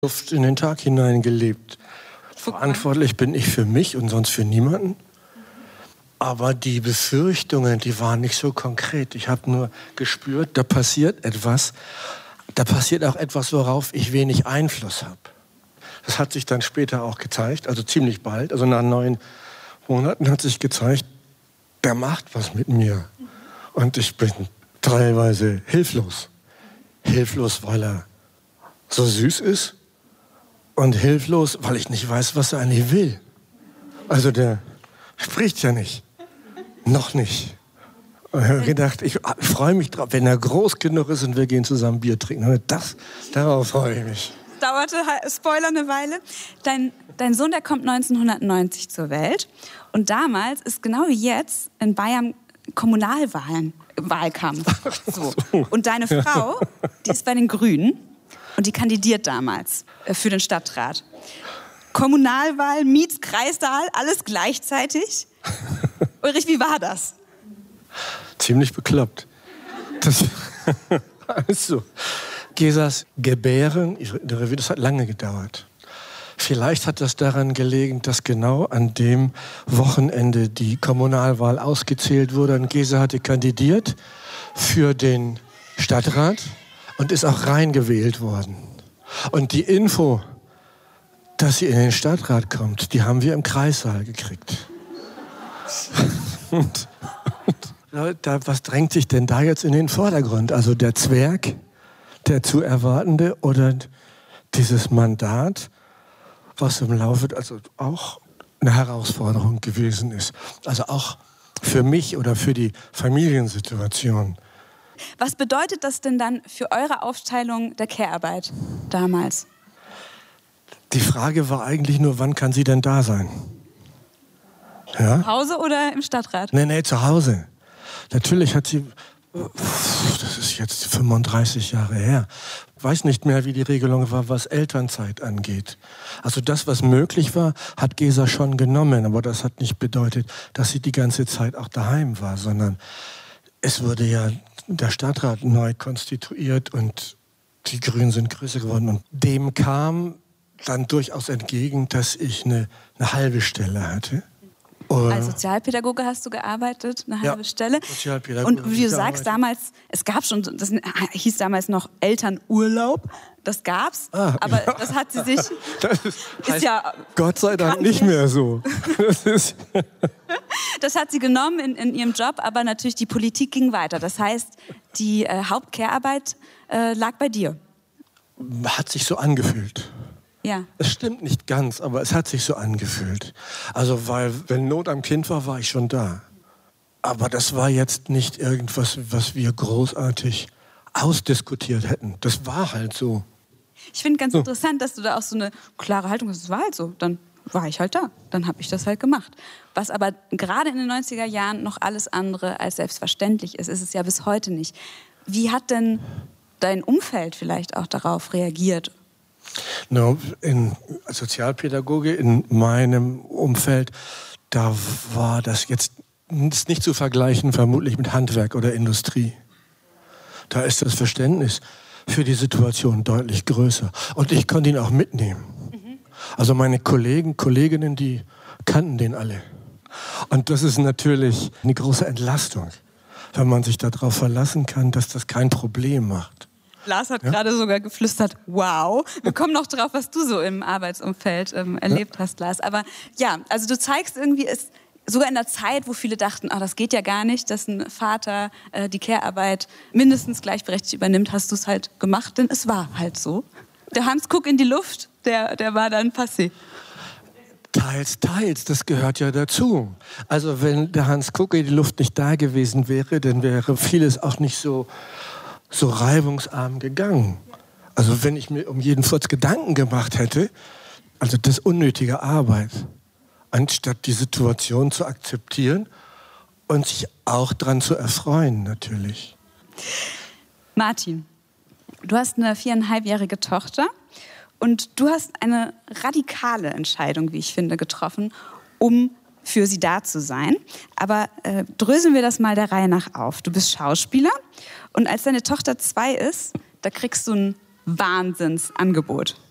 Luft in den Tag hineingelebt. Verantwortlich bin ich für mich und sonst für niemanden. Aber die Befürchtungen, die waren nicht so konkret. Ich habe nur gespürt, da passiert etwas. Da passiert auch etwas, worauf ich wenig Einfluss habe. Das hat sich dann später auch gezeigt, also ziemlich bald, also nach 9 Monaten hat sich gezeigt, der macht was mit mir. Und ich bin teilweise hilflos. Hilflos, weil er so süß ist und hilflos, weil ich nicht weiß, was er eigentlich will. Also der spricht ja nicht. Noch nicht. Und ich habe gedacht, ich freue mich drauf, wenn er groß genug ist und wir gehen zusammen Bier trinken. Darauf freue ich mich. Dauerte, Spoiler, eine Weile. Dein Sohn, der kommt 1990 zur Welt. Und damals ist genau wie jetzt in Bayern Wahlkampf. So. Und deine Frau, die ist bei den Grünen und die kandidiert damals für den Stadtrat. Kommunalwahl, Kreiswahl, alles gleichzeitig. Ulrich, wie war das? Ziemlich bekloppt. Also, Gesas Gebären, das hat lange gedauert. Vielleicht hat das daran gelegen, dass genau an dem Wochenende die Kommunalwahl ausgezählt wurde. Und Gesa hatte kandidiert für den Stadtrat und ist auch reingewählt worden. Und die Info, dass sie in den Stadtrat kommt, die haben wir im Kreissaal gekriegt. Was drängt sich denn da jetzt in den Vordergrund? Also der Zwerg, der zu erwartende oder dieses Mandat, was im Laufe, also auch eine Herausforderung gewesen ist. Also auch für mich oder für die Familiensituation. Was bedeutet das denn dann für eure Aufteilung der Care-Arbeit damals? Die Frage war eigentlich nur, wann kann sie denn da sein? Ja? Zu Hause oder im Stadtrat? Nee, zu Hause. Natürlich hat sie, das ist jetzt 35 Jahre her, weiß nicht mehr, wie die Regelung war, was Elternzeit angeht. Also das, was möglich war, hat Gesa schon genommen, aber das hat nicht bedeutet, dass sie die ganze Zeit auch daheim war, sondern es wurde ja der Stadtrat neu konstituiert und die Grünen sind größer geworden. Und dem kam dann durchaus entgegen, dass ich eine halbe Stelle hatte. Als Sozialpädagoge hast du gearbeitet, eine halbe Stelle. Sozialpädagoge. Und wie du sagst, damals, es gab schon, das hieß damals noch Elternurlaub, das gab's, aber ja. Das hat sie sich, ist ja Gott sei Dank nicht mehr so. Das hat sie genommen in ihrem Job, aber natürlich die Politik ging weiter. Das heißt, die Haupt-Care-Arbeit lag bei dir. Hat sich so angefühlt. Ja. Es stimmt nicht ganz, aber es hat sich so angefühlt. Also, weil, wenn Not am Kind war ich schon da. Aber das war jetzt nicht irgendwas, was wir großartig ausdiskutiert hätten. Das war halt so. Ich finde ganz interessant, dass du da auch so eine klare Haltung hast. Das war halt so. Dann war ich halt da. Dann habe ich das halt gemacht. Was aber gerade in den 90er Jahren noch alles andere als selbstverständlich ist es ja bis heute nicht. Wie hat denn dein Umfeld vielleicht auch darauf reagiert? No, als Sozialpädagoge in meinem Umfeld, da war das jetzt nicht zu vergleichen, vermutlich mit Handwerk oder Industrie. Da ist das Verständnis für die Situation deutlich größer. Und ich konnte ihn auch mitnehmen. Also meine Kolleginnen, die kannten den alle. Und das ist natürlich eine große Entlastung, wenn man sich darauf verlassen kann, dass das kein Problem macht. Lars hat gerade sogar geflüstert, wow. Wir kommen noch drauf, was du so im Arbeitsumfeld erlebt hast, Lars. Aber ja, also du zeigst irgendwie, sogar in der Zeit, wo viele dachten, das geht ja gar nicht, dass ein Vater die Care-Arbeit mindestens gleichberechtigt übernimmt, hast du es halt gemacht, denn es war halt so. Der Hans guck in die Luft, der war dann passé. Teils, das gehört ja dazu. Also wenn der Hans Kuck in die Luft nicht da gewesen wäre, dann wäre vieles auch nicht so reibungsarm gegangen. Also wenn ich mir um jeden Furz Gedanken gemacht hätte, also das ist unnötige Arbeit, anstatt die Situation zu akzeptieren und sich auch dran zu erfreuen natürlich. Martin, du hast eine 4,5-jährige Tochter und du hast eine radikale Entscheidung, wie ich finde, getroffen, um für sie da zu sein. Aber dröseln wir das mal der Reihe nach auf. Du bist Schauspieler und als deine Tochter 2 ist, da kriegst du ein Wahnsinnsangebot.